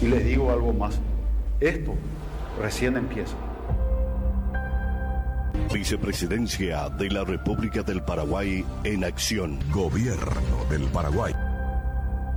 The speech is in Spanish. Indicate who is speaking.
Speaker 1: Y les digo algo más, esto recién empieza.
Speaker 2: Vicepresidencia de la República del Paraguay en acción.
Speaker 3: Gobierno del Paraguay.